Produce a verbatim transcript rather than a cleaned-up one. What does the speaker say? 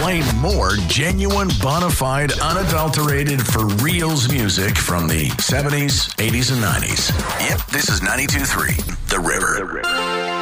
playing more genuine, bona fide, unadulterated, for reals music from the seventies, eighties, and nineties. Yep, this is ninety-two point three, The River. The River.